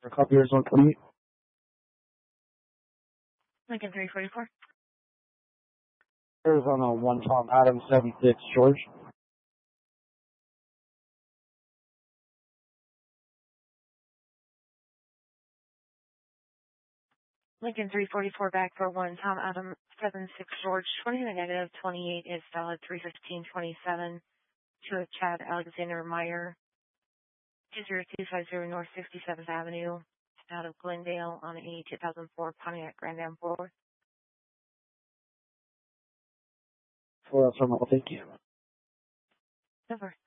For copiers 128. Lincoln 344. Arizona 1 Tom Adams 76 George. Lincoln 344 back for 1 Tom Adams 76 George. 20 negative 28 is valid 31527 to Chad Alexander Meyer 20250 North 67th Avenue out of Glendale on a 2004 Pontiac Grand Am 4. For thank you. Over.